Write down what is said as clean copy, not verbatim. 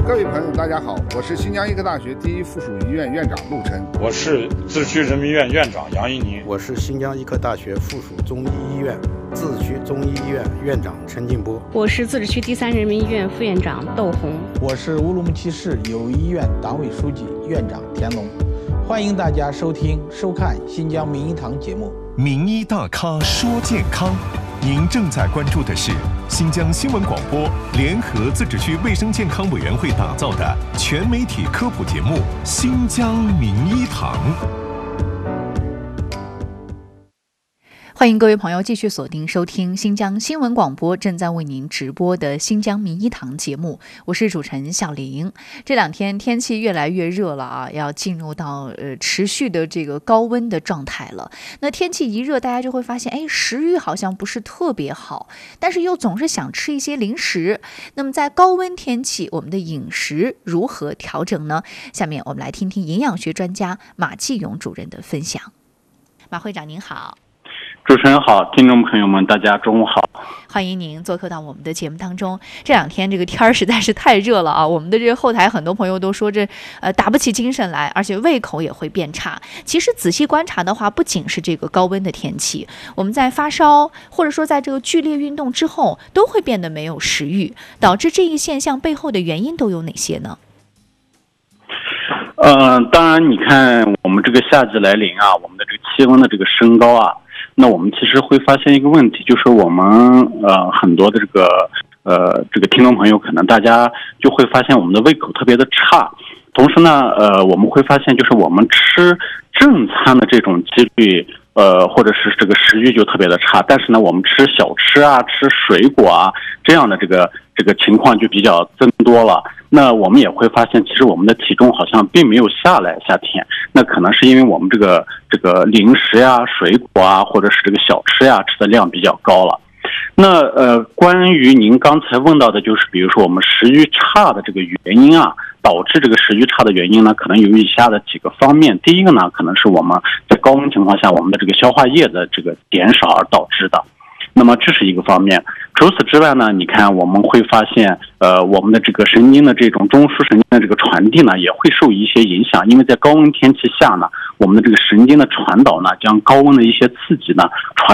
各位朋友大家好，我是新疆医科大学第一附属医院院长陆琛。 我是自治区人民医院院长杨一宁。 我是新疆医科大学附属中医医院自治区中医医院院长陈进波。 我是自治区第3人民医院副院长窦红。 我是乌鲁木齐市友谊医院党委书记院长田龙。欢迎大家收听收看新疆名医堂节目。 名医大咖说健康，您正在关注的是新疆新闻广播联合自治区卫生健康委员会打造的全媒体科普节目《新疆名医堂》。 欢迎各位朋友继续锁定收听新疆新闻广播正在为您直播的新疆名医堂节目，我是主持人小玲。这两天天气越来越热了啊，要进入到持续的这个高温的状态了。那天气一热，大家就会发现，食欲好像不是特别好，但是又总是想吃一些零食。那么在高温天气，我们的饮食如何调整呢？下面我们来听听营养学专家马继勇主任的分享。马会长您好。 主持人好，听众朋友们大家中午好， 欢迎您做客到我们的节目当中。这两天这个天儿实在是太热了啊，我们的这个后台很多朋友都说这打不起精神来，而且胃口也会变差。其实仔细观察的话，不仅是这个高温的天气，我们在发烧或者说在这个剧烈运动之后都会变得没有食欲，导致这一现象背后的原因都有哪些呢？ 当然你看我们这个夏季来临啊，我们的这个气温的这个升高啊，那我们其实会发现一个问题，就是我们很多的这个听众朋友，可能大家就会发现我们的胃口特别的差，同时呢我们会发现就是我们吃正餐的这种几率或者是这个食欲就特别的差，但是呢我们吃小吃啊吃水果啊这样的这个情况就比较增多了。那我们也会发现其实我们的体重好像并没有下来，夏天那可能是因为我们这个零食呀水果啊或者是这个小吃呀吃的量比较高了。那关于您刚才问到的就是比如说我们食欲差的这个原因啊，导致这个食欲差的原因呢，可能有以下的几个方面。第一个呢，可能是我们在高温情况下我们的这个消化液的这个减少而导致的，那么这是一个方面。除此之外呢，你看我们会发现我们的这个神经的这种中枢神经的这个传递呢也会受一些影响，因为在高温天气下呢，我们的这个神经的传导呢将高温的一些刺激呢传